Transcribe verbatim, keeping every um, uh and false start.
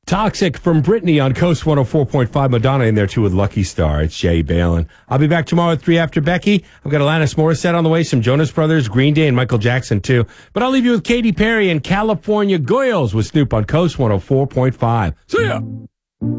Toxic from Britney on Coast one oh four point five. Madonna in there, too, with Lucky Star. It's Jay Balin. I'll be back tomorrow at three after Becky. I've got Alanis Morissette on the way, some Jonas Brothers, Green Day, and Michael Jackson, too. But I'll leave you with Katy Perry and California Girls with Snoop on Coast one oh four point five. See ya!